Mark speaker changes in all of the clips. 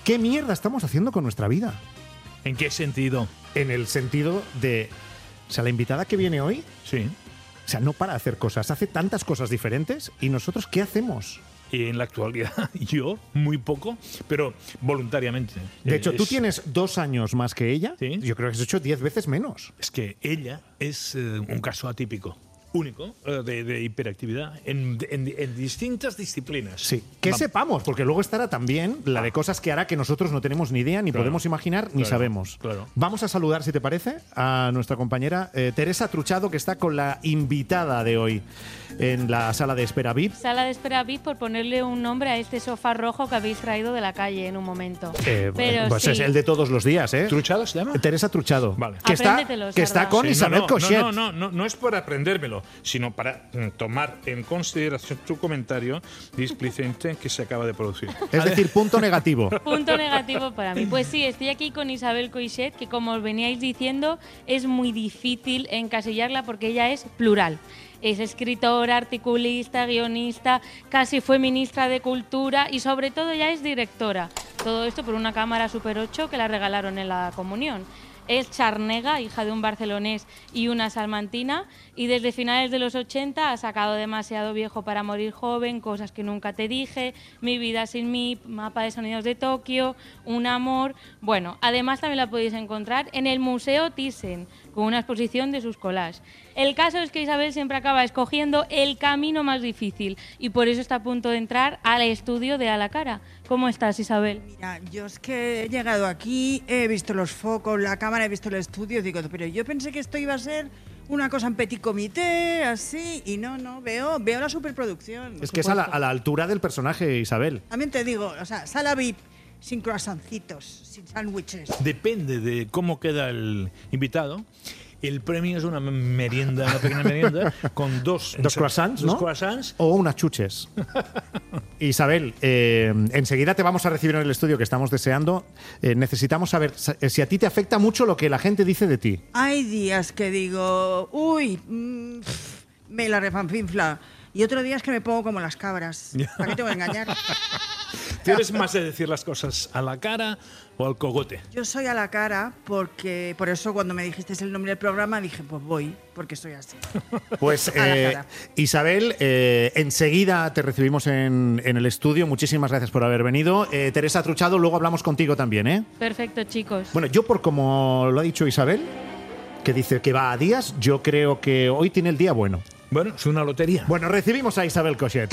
Speaker 1: ¿qué mierda estamos haciendo con nuestra vida?
Speaker 2: ¿En qué sentido?
Speaker 1: En el sentido de, o sea, la invitada que viene hoy,
Speaker 2: Sí.
Speaker 1: o sea, no para de hacer cosas, hace tantas cosas diferentes y nosotros, ¿qué hacemos?
Speaker 2: Y en la actualidad, yo, muy poco, pero voluntariamente.
Speaker 1: De hecho, tú tienes 2 años más que ella.
Speaker 2: Sí.
Speaker 1: Yo creo que has hecho 10 veces menos.
Speaker 2: Es que ella es un caso atípico, único, de hiperactividad en distintas disciplinas.
Speaker 1: Sí, que sepamos, porque luego estará también la de cosas que hará que nosotros no tenemos ni idea, ni
Speaker 2: Claro,
Speaker 1: podemos imaginar, ni
Speaker 2: claro,
Speaker 1: sabemos.
Speaker 2: claro.
Speaker 1: Vamos a saludar, si te parece, a nuestra compañera Teresa Truchado, que está con la invitada de hoy en la sala de espera VIP.
Speaker 3: Sala de espera VIP, por ponerle un nombre a este sofá rojo que habéis traído de la calle en un momento. Pero
Speaker 1: Pues
Speaker 3: sí.
Speaker 1: es el de todos los días, ¿eh?
Speaker 2: ¿Truchado se llama?
Speaker 1: Teresa Truchado.
Speaker 2: Vale.
Speaker 1: Que está,
Speaker 3: Apréndetelo,
Speaker 1: que está
Speaker 3: Sarda.
Speaker 1: con
Speaker 2: Sí,
Speaker 1: Isabel Cochet.
Speaker 2: No es por aprendérmelo, sino para tomar en consideración tu comentario displicente que se acaba de producir.
Speaker 1: Es decir, punto negativo.
Speaker 3: Punto negativo para mí. Pues sí, estoy aquí con Isabel Cochet, que como os veníais diciendo, es muy difícil encasillarla porque ella es plural. Es escritora, articulista, guionista, casi fue ministra de Cultura y sobre todo ya es directora. Todo esto por una cámara Super 8 que la regalaron en la comunión. Es charnega, hija de un barcelonés y una salmantina, y desde finales de los 80 ha sacado Demasiado viejo para morir joven, Cosas que nunca te dije, Mi vida sin mí, Mapa de sonidos de Tokio, Un amor. Bueno, además también la podéis encontrar en el Museo Thyssen, con una exposición de sus collages. El caso es que Isabel siempre acaba escogiendo el camino más difícil y por eso está a punto de entrar al estudio de A la Cara. ¿Cómo estás, Isabel?
Speaker 4: Mira, yo es que he llegado aquí, he visto los focos, la cámara, he visto el estudio, digo, pero yo pensé que esto iba a ser una cosa en petit comité, así, y no, veo la superproducción.
Speaker 1: Es que es a la altura del personaje, Isabel.
Speaker 4: También te digo, o sea, sala VIP, sin croissancitos, sin sándwiches.
Speaker 2: Depende de cómo queda el invitado. El premio es una merienda, una pequeña merienda, con dos
Speaker 1: croissants, ¿no?
Speaker 2: Dos croissants.
Speaker 1: O unas chuches. Isabel, enseguida te vamos a recibir en el estudio que estamos deseando. Necesitamos saber si a ti te afecta mucho lo que la gente dice de ti.
Speaker 4: Hay días que digo, uy, me la refanfinfla. Y otros días que me pongo como las cabras. ¿Para qué te voy a engañar?
Speaker 2: ¿Tú eres más de decir las cosas a la cara o al cogote?
Speaker 4: Yo soy a la cara porque, por eso cuando me dijiste el nombre del programa dije, pues voy, porque soy así.
Speaker 1: Pues
Speaker 4: A la cara.
Speaker 1: Isabel, enseguida te recibimos en el estudio. Muchísimas gracias por haber venido. Teresa Truchado, luego hablamos contigo también, ¿eh?
Speaker 3: Perfecto, chicos.
Speaker 1: Bueno, yo por como lo ha dicho Isabel, que dice que va a días, yo creo que hoy tiene el día bueno.
Speaker 2: Bueno, es una lotería.
Speaker 1: Bueno, recibimos a Isabel Cochet.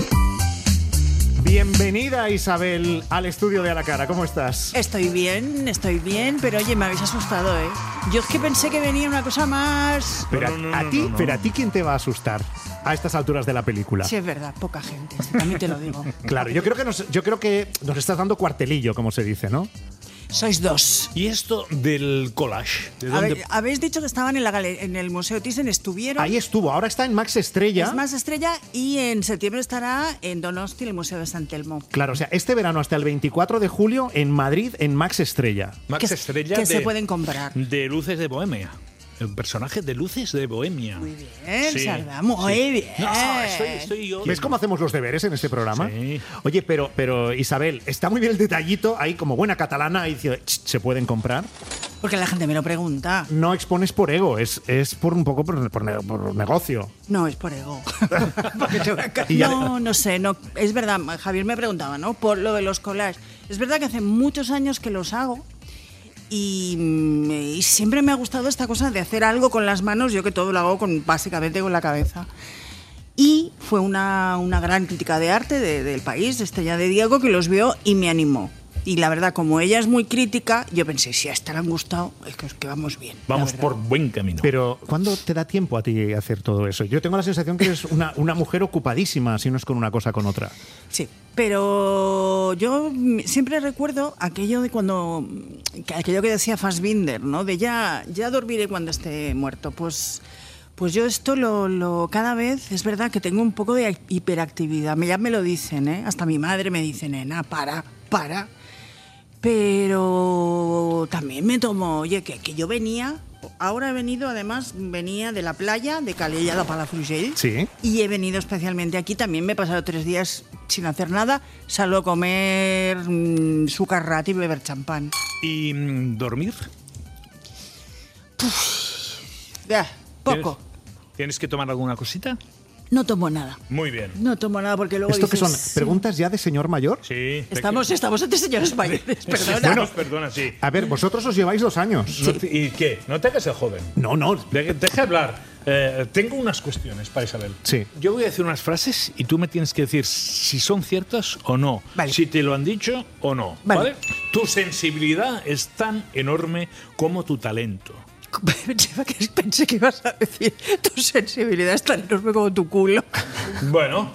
Speaker 1: Bienvenida, Isabel, al estudio de A la Cara. ¿Cómo estás?
Speaker 4: Estoy bien, pero oye, me habéis asustado, ¿eh? Yo es que pensé que venía una cosa más...
Speaker 1: Pero a ti, ¿quién te va a asustar a estas alturas de la película?
Speaker 4: Sí, es verdad, poca gente, también te lo digo.
Speaker 1: Claro, yo creo que nos estás dando cuartelillo, como se dice, ¿no?
Speaker 4: Sois dos.
Speaker 2: ¿Y esto del collage? ¿De dónde?
Speaker 4: Habéis dicho que estaban en el Museo Thyssen, estuvieron...
Speaker 1: Ahí estuvo, ahora está en Max Estrella.
Speaker 4: Es Más Estrella y en septiembre estará en Donosti, el Museo de San Telmo.
Speaker 1: Claro, o sea, este verano hasta el 24 de julio en Madrid, en Max Estrella.
Speaker 2: Max Estrella
Speaker 4: que se pueden comprar.
Speaker 2: De Luces de Bohemia. El personaje de Luces de Bohemia.
Speaker 4: Muy bien,
Speaker 2: Sí,
Speaker 4: Sarda, muy bien.
Speaker 2: No, estoy yo.
Speaker 1: ¿Ves cómo hacemos los deberes en este programa?
Speaker 2: Sí.
Speaker 1: Oye, pero Isabel, está muy bien el detallito ahí como buena catalana y dice, ¿se pueden comprar?
Speaker 4: Porque la gente me lo pregunta.
Speaker 1: No expones por ego, es por un poco por negocio.
Speaker 4: No, es por ego. Porque te voy a
Speaker 1: Y ya-
Speaker 4: no sé, no. Es verdad, Javier me preguntaba, ¿no? Por lo de los collages. Es verdad que hace muchos años que los hago y siempre me ha gustado esta cosa de hacer algo con las manos, yo que todo lo hago básicamente con la cabeza. Y fue una gran crítica de arte del país, Estrella de Diego, que los vio y me animó. Y la verdad, como ella es muy crítica, yo pensé, si a esta le han gustado, es que vamos bien.
Speaker 2: Vamos
Speaker 4: la verdad.
Speaker 2: por buen camino.
Speaker 1: Pero, ¿cuándo te da tiempo a ti hacer todo eso? Yo tengo la sensación que eres una mujer ocupadísima, si no es con una cosa con otra.
Speaker 4: Sí, pero yo siempre recuerdo aquello de aquello que decía Fassbinder, ¿no? De ya dormiré cuando esté muerto. Pues yo esto cada vez es verdad que tengo un poco de hiperactividad. Ya me lo dicen, ¿eh? Hasta mi madre me dice, nena, para. Pero también me tomo, oye, que yo venía, ahora he venido, además, venía de la playa de Calella de Palafrugell.
Speaker 1: Sí.
Speaker 4: Y he venido especialmente aquí. También me he pasado 3 días sin hacer nada, salvo comer sucarrat y beber champán.
Speaker 2: ¿Y dormir?
Speaker 4: Ya, poco.
Speaker 2: ¿Tienes que tomar alguna cosita?
Speaker 4: No tomo nada.
Speaker 2: Muy bien.
Speaker 4: No tomo nada porque luego
Speaker 1: ¿Esto qué son?
Speaker 4: dices,
Speaker 1: ¿Preguntas ya de señor mayor?
Speaker 2: Sí.
Speaker 4: Estamos ante señores mayores, perdona.
Speaker 2: Bueno, perdona, sí.
Speaker 1: A ver, vosotros os lleváis 2 años.
Speaker 2: ¿Y qué? No te hagas el joven.
Speaker 1: No, no.
Speaker 2: Deja hablar. Tengo unas cuestiones para Isabel.
Speaker 1: Sí.
Speaker 2: Yo voy a decir unas frases y tú me tienes que decir si son ciertas o no.
Speaker 4: Vale.
Speaker 2: Si te lo han dicho o no.
Speaker 4: Vale.
Speaker 2: ¿Vale? Tu sensibilidad es tan enorme como tu talento.
Speaker 4: Pensé que ibas a decir tu sensibilidad es tan enorme como tu culo.
Speaker 2: Bueno,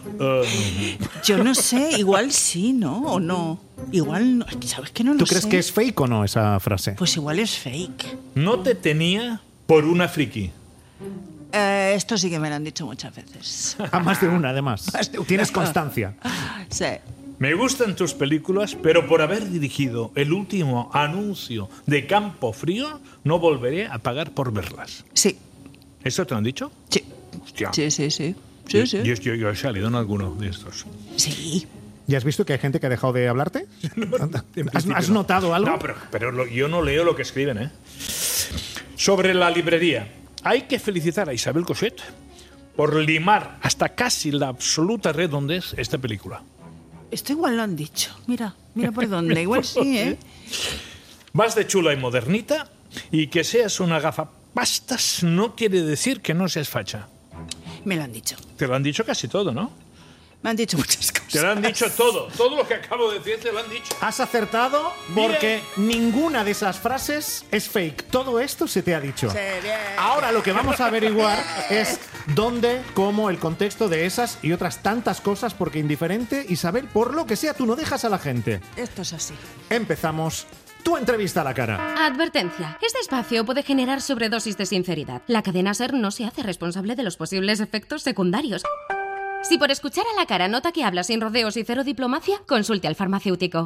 Speaker 4: Yo no sé, igual sí, ¿no? O no. Igual no. ¿Sabes que no lo
Speaker 1: ¿Tú
Speaker 4: sé?
Speaker 1: crees que es fake o no esa frase?
Speaker 4: Pues igual es fake.
Speaker 2: no te tenía por una friki.
Speaker 4: Esto sí que me lo han dicho muchas veces.
Speaker 1: Ah, más de una, además.
Speaker 4: Más de una.
Speaker 1: Tienes constancia.
Speaker 4: Sí.
Speaker 2: Me gustan tus películas, pero por haber dirigido el último anuncio de Campo Frío, no volveré a pagar por verlas.
Speaker 4: Sí.
Speaker 2: ¿Eso te lo han dicho?
Speaker 4: Sí.
Speaker 2: Hostia.
Speaker 4: Sí, sí, sí.
Speaker 2: Yo,
Speaker 4: Sí, sí.
Speaker 2: yo he salido en alguno de estos.
Speaker 4: Sí.
Speaker 1: ¿Ya has visto que hay gente que ha dejado de hablarte? ¿Has
Speaker 2: No.
Speaker 1: notado algo?
Speaker 2: No, pero yo no leo lo que escriben, ¿eh? Sobre la librería. Hay que felicitar a Isabel Coixet por limar hasta casi la absoluta redondez esta película.
Speaker 4: Esto igual lo han dicho. Mira por dónde. Igual sí, ¿eh?
Speaker 2: Vas de chula y modernita y que seas una gafapastas no quiere decir que no seas facha.
Speaker 4: Me lo han dicho.
Speaker 2: Te lo han dicho casi todo, ¿no?
Speaker 4: Me han dicho muchas cosas.
Speaker 2: Te lo han dicho todo. Todo lo que acabo de decir te lo han dicho.
Speaker 1: Has acertado porque ninguna de esas frases es fake. Todo esto se te ha dicho.
Speaker 4: Sí, bien.
Speaker 1: Ahora lo que vamos a averiguar es dónde, cómo, el contexto de esas y otras tantas cosas, porque indiferente, Isabel, por lo que sea, tú no dejas a la gente.
Speaker 4: Esto es así.
Speaker 1: Empezamos tu entrevista a la cara.
Speaker 5: Advertencia. Este espacio puede generar sobredosis de sinceridad. La cadena SER no se hace responsable de los posibles efectos secundarios. Si por escuchar a la cara nota que habla sin rodeos y cero diplomacia, consulte al farmacéutico.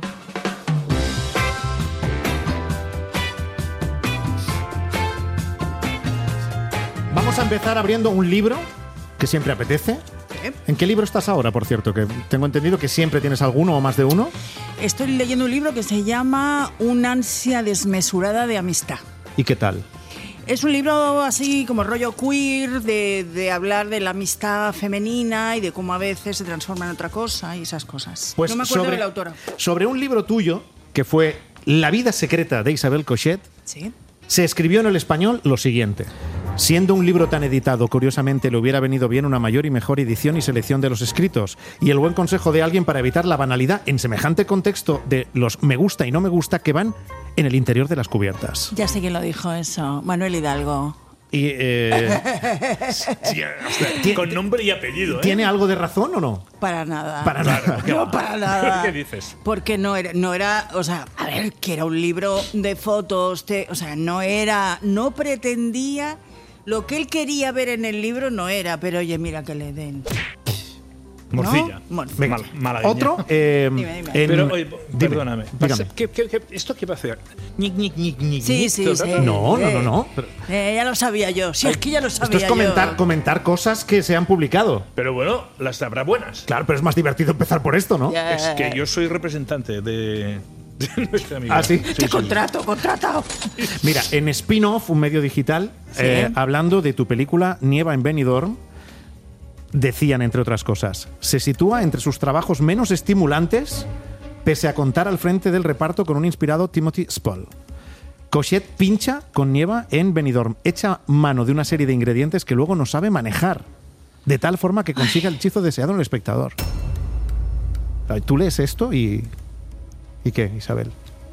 Speaker 1: Vamos a empezar abriendo un libro que siempre apetece. ¿En qué libro estás ahora, por cierto? Que tengo entendido que siempre tienes alguno o más de uno.
Speaker 4: Estoy leyendo un libro que se llama Una ansia desmesurada de amistad.
Speaker 1: ¿Y qué tal?
Speaker 4: Es un libro así como rollo queer, de hablar de la amistad femenina y de cómo a veces se transforma en otra cosa y esas cosas.
Speaker 1: Pues
Speaker 4: no me acuerdo de la autora.
Speaker 1: Sobre un libro tuyo, que fue La vida secreta de Isabel Coixet,
Speaker 4: Sí.
Speaker 1: se escribió en el español lo siguiente. Siendo un libro tan editado, curiosamente le hubiera venido bien una mayor y mejor edición y selección de los escritos y el buen consejo de alguien para evitar la banalidad en semejante contexto de los me gusta y no me gusta que van en el interior de las cubiertas.
Speaker 4: Ya sé quién lo dijo eso. Manuel Hidalgo.
Speaker 1: Y,
Speaker 2: Con nombre y apellido, ¿eh?
Speaker 1: ¿tiene algo de razón o no?
Speaker 4: Para nada.
Speaker 1: Para nada.
Speaker 4: No, para nada.
Speaker 2: ¿Qué dices?
Speaker 4: Porque no era, o sea, a ver, que era un libro de fotos, o sea, no pretendía, lo que él quería ver en el libro no era, pero oye, mira que le den.
Speaker 2: Morcilla.
Speaker 4: ¿No? Morcilla.
Speaker 1: Venga,
Speaker 2: Malagueña.
Speaker 1: otro.
Speaker 4: Dime.
Speaker 2: Pero, oye,
Speaker 1: dime,
Speaker 2: perdóname.
Speaker 1: dígame.
Speaker 2: ¿Esto qué va a hacer? Ñic, ñic, ñic, ñic,
Speaker 4: Sí,
Speaker 2: ñic,
Speaker 4: sí,
Speaker 2: todo el
Speaker 4: sí.
Speaker 2: rato.
Speaker 1: No. Pero
Speaker 4: Ya lo sabía yo. Sí, es que ya lo sabía
Speaker 1: esto es
Speaker 4: yo.
Speaker 1: comentar cosas que se han publicado.
Speaker 2: Pero bueno, las habrá buenas.
Speaker 1: Claro, pero es más divertido empezar por esto, ¿no?
Speaker 4: Ya.
Speaker 2: Es que yo soy representante de nuestra amiga.
Speaker 1: Ah, sí.
Speaker 4: Te contratado.
Speaker 1: Mira, en Spin-Off, un medio digital,
Speaker 4: Sí.
Speaker 1: hablando de tu película Nieva en Benidorm, decían, entre otras cosas, se sitúa entre sus trabajos menos estimulantes, pese a contar al frente del reparto con un inspirado Timothy Spall. Coixet pincha con Nieva en Benidorm, echa mano de una serie de ingredientes que luego no sabe manejar, de tal forma que consiga el hechizo deseado en el espectador. Tú lees esto y... ¿Y qué, Isabel?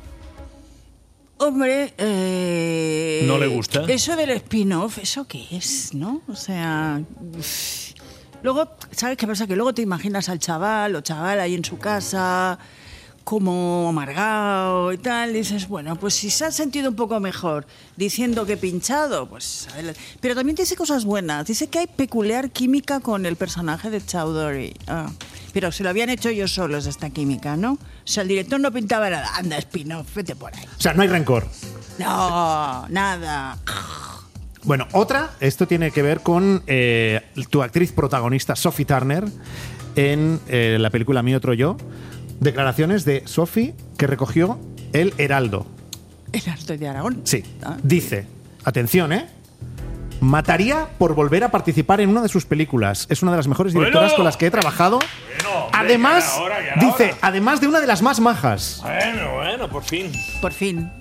Speaker 4: Hombre,
Speaker 2: ¿No le gusta?
Speaker 4: Eso del spin-off, ¿eso qué es, no? O sea, luego, ¿sabes qué pasa? Que luego te imaginas al chaval o chaval ahí en su casa, como amargado y tal, y dices, bueno, pues si se ha sentido un poco mejor diciendo que he pinchado, pues... Pero también dice cosas buenas, dice que hay peculiar química con el personaje de Chowdhury. Pero se lo habían hecho ellos solos esta química, ¿no? O sea, el director no pintaba nada. Anda, spin-off, vete por ahí.
Speaker 1: O sea, no hay rencor.
Speaker 4: No, nada.
Speaker 1: Bueno, esto tiene que ver con tu actriz protagonista, Sophie Turner, en la película Mi Otro Yo. Declaraciones de Sophie que recogió El Heraldo.
Speaker 4: El arte de Aragón.
Speaker 1: Sí. Dice, atención, mataría por volver a participar en una de sus películas. Es una de las mejores directoras con las que he trabajado. Además, dice, además de una de las más majas.
Speaker 2: Bueno, por fin.
Speaker 4: Por fin.